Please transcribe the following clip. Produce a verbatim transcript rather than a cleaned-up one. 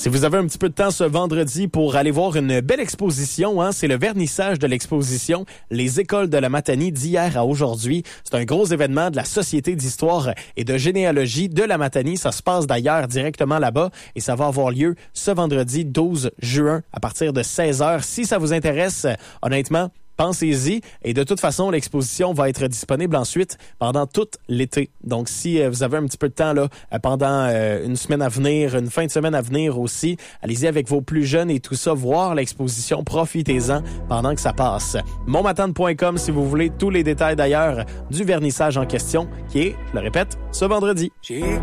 Si vous avez un petit peu de temps ce vendredi pour aller voir une belle exposition, hein, c'est le vernissage de l'exposition Les Écoles de la Matanie d'hier à aujourd'hui. C'est un gros événement de la Société d'histoire et de généalogie de la Matanie. Ça se passe d'ailleurs directement là-bas et ça va avoir lieu ce vendredi douze juin à partir de seize heures. Si ça vous intéresse, honnêtement, pensez-y. Et de toute façon, l'exposition va être disponible ensuite pendant tout l'été. Donc, si euh, vous avez un petit peu de temps là pendant euh, une semaine à venir, une fin de semaine à venir aussi, allez-y avec vos plus jeunes et tout ça, voir l'exposition, profitez-en pendant que ça passe. Montmatane point com si vous voulez tous les détails d'ailleurs du vernissage en question qui est, je le répète, ce vendredi. J'ai